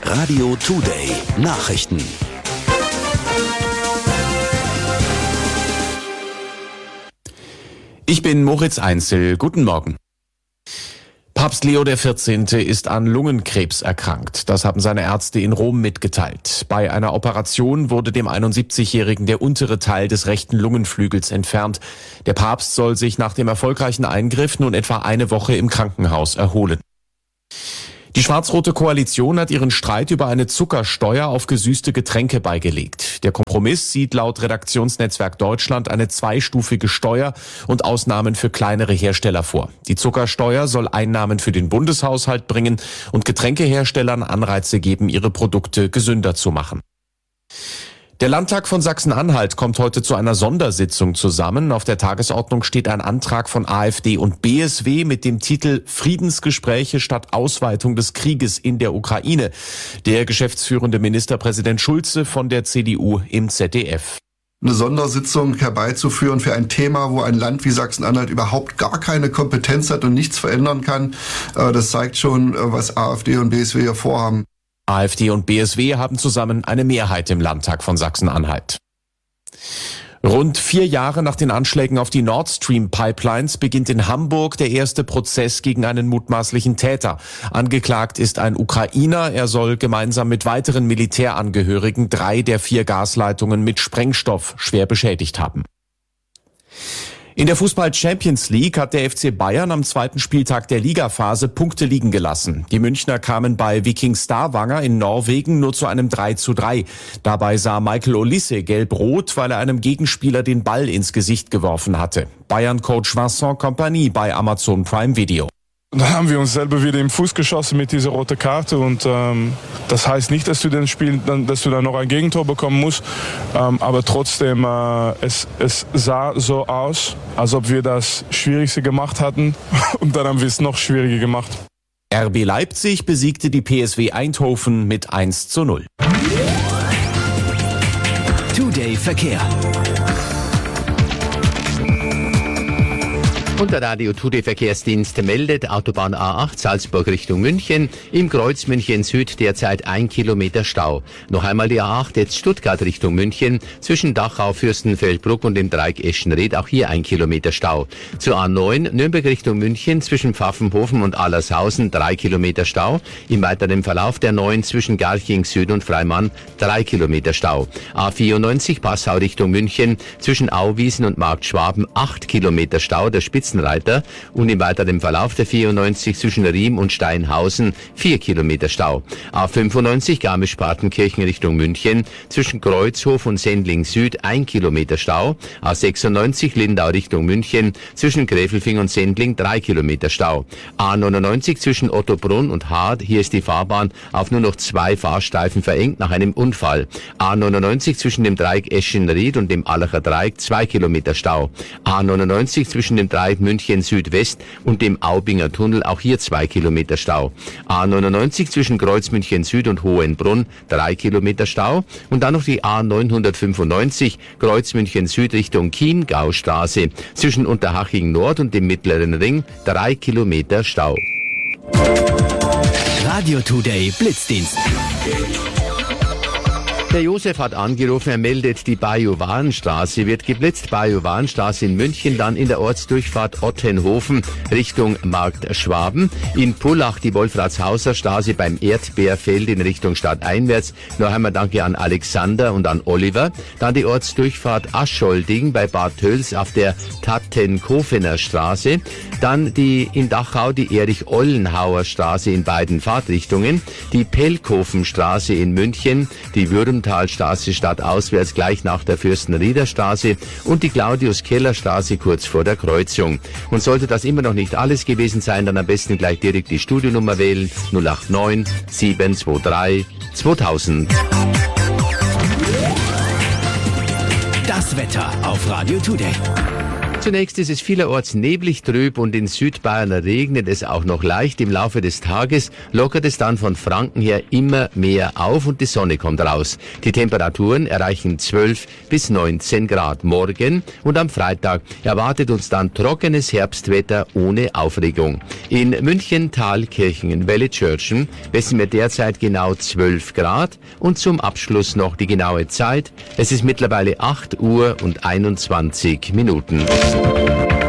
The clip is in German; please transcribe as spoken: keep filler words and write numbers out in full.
Radio Today Nachrichten. Ich bin Moritz Einzel. Guten Morgen. Papst Leo der vierzehnte ist an Lungenkrebs erkrankt. Das haben seine Ärzte in Rom mitgeteilt. Bei einer Operation wurde dem einundsiebzigjährigen der untere Teil des rechten Lungenflügels entfernt. Der Papst soll sich nach dem erfolgreichen Eingriff nun etwa eine Woche im Krankenhaus erholen. Die schwarz-rote Koalition hat ihren Streit über eine Zuckersteuer auf gesüßte Getränke beigelegt. Der Kompromiss sieht laut Redaktionsnetzwerk Deutschland eine zweistufige Steuer und Ausnahmen für kleinere Hersteller vor. Die Zuckersteuer soll Einnahmen für den Bundeshaushalt bringen und Getränkeherstellern Anreize geben, ihre Produkte gesünder zu machen. Der Landtag von Sachsen-Anhalt kommt heute zu einer Sondersitzung zusammen. Auf der Tagesordnung steht ein Antrag von AfD und B S W mit dem Titel Friedensgespräche statt Ausweitung des Krieges in der Ukraine. Der geschäftsführende Ministerpräsident Schulze von der C D U im Z D F. Eine Sondersitzung herbeizuführen für ein Thema, wo ein Land wie Sachsen-Anhalt überhaupt gar keine Kompetenz hat und nichts verändern kann, das zeigt schon, was AfD und B S W hier vorhaben. AfD und B S W haben zusammen eine Mehrheit im Landtag von Sachsen-Anhalt. Rund vier Jahre nach den Anschlägen auf die Nord Stream Pipelines beginnt in Hamburg der erste Prozess gegen einen mutmaßlichen Täter. Angeklagt ist ein Ukrainer. Er soll gemeinsam mit weiteren Militärangehörigen drei der vier Gasleitungen mit Sprengstoff schwer beschädigt haben. In der Fußball-Champions League hat der F C Bayern am zweiten Spieltag der Ligaphase Punkte liegen gelassen. Die Münchner kamen bei Viking Stavanger in Norwegen nur zu einem drei zu drei. Dabei sah Michael Olise gelb-rot, weil er einem Gegenspieler den Ball ins Gesicht geworfen hatte. Bayern-Coach Vincent Kompany bei Amazon Prime Video. Dann haben wir uns selber wieder im Fuß geschossen mit dieser roten Karte und ähm, das heißt nicht, dass du den Spiel, dass du dann noch ein Gegentor bekommen musst, ähm, aber trotzdem äh, es, es sah so aus, als ob wir das Schwierigste gemacht hatten und dann haben wir es noch schwieriger gemacht. R B Leipzig besiegte die P S W Eindhoven mit eins zu null. Today Verkehr. Und der Radio Today Verkehrsdienst meldet Autobahn A acht Salzburg Richtung München, im Kreuz München Süd derzeit ein Kilometer Stau. Noch einmal die A acht jetzt Stuttgart Richtung München, zwischen Dachau, Fürstenfeldbruck und dem Dreieck Eschenried auch hier ein Kilometer Stau. Zur A neun Nürnberg Richtung München, zwischen Pfaffenhofen und Allershausen drei Kilometer Stau. Im weiteren Verlauf der neun zwischen Garching Süd und Freimann drei Kilometer Stau. A vierundneunzig Passau Richtung München, zwischen Auwiesen und Markt Schwaben acht Kilometer Stau. Der Spitzenreiter und im weiteren Verlauf der vierundneunzig zwischen Riem und Steinhausen vier Kilometer Stau. A fünfundneunzig Garmisch-Partenkirchen Richtung München, zwischen Kreuzhof und Sendling Süd ein Kilometer Stau. A sechsundneunzig Lindau Richtung München, zwischen Gräfelfing und Sendling drei Kilometer Stau. A neunundneunzig zwischen Ottobrunn und Hard, hier ist die Fahrbahn auf nur noch zwei Fahrstreifen verengt nach einem Unfall. A neunundneunzig zwischen dem Dreieck Eschenried und dem Allacher Dreieck zwei Kilometer Stau. A neunundneunzig zwischen dem Dreieck München Südwest und dem Aubinger Tunnel, auch hier zwei Kilometer Stau. A neunundneunzig zwischen Kreuz München Süd und Hohenbrunn drei Kilometer Stau. Und dann noch die A neunhundertfünfundneunzig Kreuz München Süd Richtung Chiemgaustraße, zwischen Unterhaching Nord und dem Mittleren Ring drei Kilometer Stau. Radio Today Blitzdienst. Der Josef hat angerufen, er meldet, die Bajuwarenstraße wird geblitzt. Bajuwarenstraße in München, dann in der Ortsdurchfahrt Ottenhofen Richtung Markt Schwaben. In Pullach die Wolfratshauser Straße beim Erdbeerfeld in Richtung stadteinwärts. Noch einmal danke an Alexander und an Oliver. Dann die Ortsdurchfahrt Ascholdding bei Bad Tölz auf der Tattenkofener Straße. Dann die in Dachau die Erich-Ollenhauer Straße in beiden Fahrtrichtungen. Die Pellkofenstraße in München, die Würmtalstraße stadtauswärts gleich nach der Fürstenrieder Straße und die Claudius-Keller-Straße kurz vor der Kreuzung. Und sollte das immer noch nicht alles gewesen sein, dann am besten gleich direkt die Studionummer wählen null acht neun sieben zwei drei zweitausend. Das Wetter auf Radio Today. Zunächst ist es vielerorts neblig, trüb und in Südbayern regnet es auch noch leicht. Im Laufe des Tages lockert es dann von Franken her immer mehr auf und die Sonne kommt raus. Die Temperaturen erreichen zwölf bis neunzehn Grad. Morgen und am Freitag erwartet uns dann trockenes Herbstwetter ohne Aufregung. In München, Thalkirchen, in Wellitschörchen messen wir derzeit genau zwölf Grad und zum Abschluss noch die genaue Zeit. Es ist mittlerweile acht Uhr und einundzwanzig Minuten.